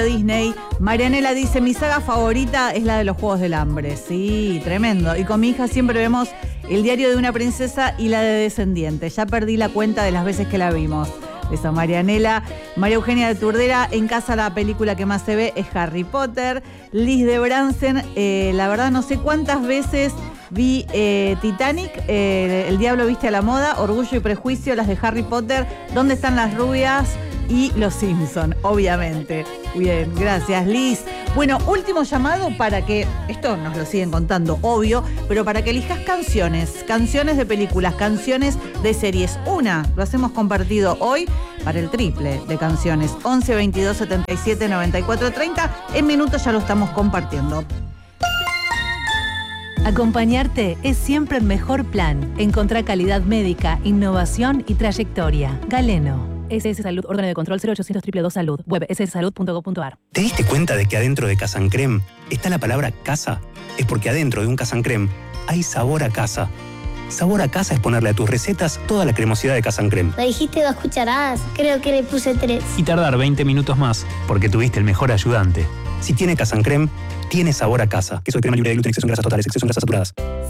Disney. Marianela dice, mi saga favorita es la de los Juegos del Hambre. Sí, tremendo. Y con mi hija siempre vemos El diario de una princesa y la de Descendientes. Ya perdí la cuenta de las veces que la vimos. Eso, Marianela. María Eugenia de Turdera, en casa la película que más se ve es Harry Potter. Liz de Bransen, la verdad no sé cuántas veces vi Titanic, El diablo viste a la moda, Orgullo y prejuicio, las de Harry Potter, ¿Dónde están las rubias? Y Los Simpson, obviamente. Bien, gracias, Liz. Bueno, último llamado para que, esto nos lo siguen contando, obvio, pero para que elijas canciones de películas, canciones de series. Lo hacemos compartido hoy para el triple de canciones. 11 22 77 94 30. En minutos ya lo estamos compartiendo. Acompañarte es siempre el mejor plan. Encontrá calidad médica, innovación y trayectoria. Galeno. SS Salud, órgano de control 0800 222 Salud. Web sssalud.gov.ar. ¿Te diste cuenta de que adentro de Casancrem está la palabra casa? Es porque adentro de un Casancrem hay sabor a casa. Sabor a casa es ponerle a tus recetas toda la cremosidad de Casancrem. Me dijiste 2 cucharadas, creo que le puse 3. Y tardar 20 minutos más, porque tuviste el mejor ayudante. Si tiene Casancrem, tiene sabor a casa. Queso de crema libre de gluten, exceso en grasas totales, exceso en grasas saturadas.